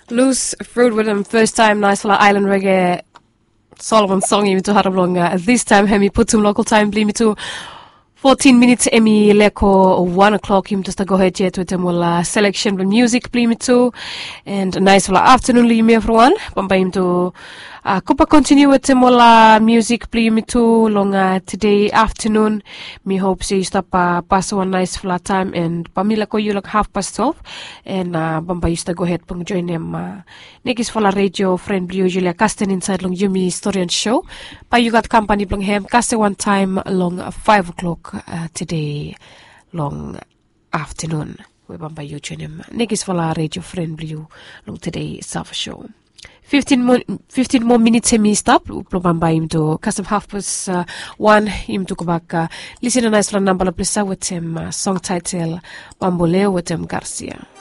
Loose Fruit with them first time nice for island reggae Solomon song you to Harablonga. This time hemi put some local time blame me to 14 minutes emi leko 1 o'clock him just to go ahead yet with him selection with music blame me to and nice for afternoon li me everyone pamba him to kupa continue with him music blame me to long today afternoon me hope say stop pass one nice for time and pamila ko you like 12:30 and bamba used to go ahead pang join him Nikis for radio friend Blue Julia Castan inside long Yumi Historian show pa you got company plang him cast one time long 5 o'clock today long afternoon we bamba you join him Nikis for radio friend Blue long today Safa show 15 more minutes hemi stop bamba him to custom 1 him to go back listen a nice number of with him song title Bamboleo with him Garcia.